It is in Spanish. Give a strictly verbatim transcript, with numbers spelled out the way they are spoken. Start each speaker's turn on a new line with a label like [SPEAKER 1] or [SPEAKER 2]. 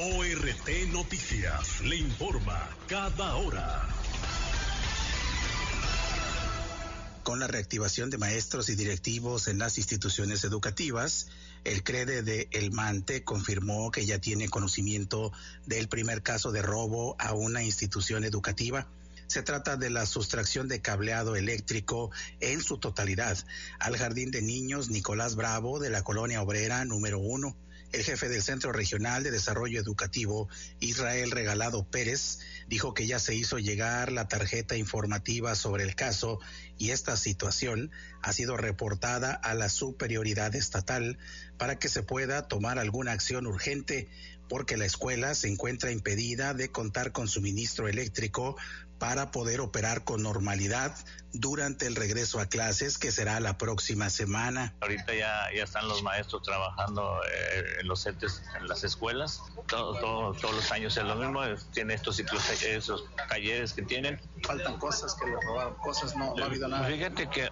[SPEAKER 1] O R T Noticias le informa cada hora.
[SPEAKER 2] Con la reactivación de maestros y directivos en las instituciones educativas, el CREDE de El Mante confirmó que ya tiene conocimiento del primer caso de robo a una institución educativa. Se trata de la sustracción de cableado eléctrico en su totalidad al Jardín de Niños Nicolás Bravo de la Colonia Obrera número uno. El jefe del Centro Regional de Desarrollo Educativo, Israel Regalado Pérez, dijo que ya se hizo llegar la tarjeta informativa sobre el caso y esta situación ha sido reportada a la superioridad estatal para que se pueda tomar alguna acción urgente, porque la escuela se encuentra impedida de contar con suministro eléctrico para poder operar con normalidad durante el regreso a clases, que será la próxima semana.
[SPEAKER 3] Ahorita ya, ya están los maestros trabajando eh, en los CETES, en las escuelas. Todo, todo, todos los años es lo mismo, tiene estos ciclos, esos talleres que tienen.
[SPEAKER 4] Faltan cosas que les robaron, cosas no, no ha habido nada.
[SPEAKER 3] Fíjate que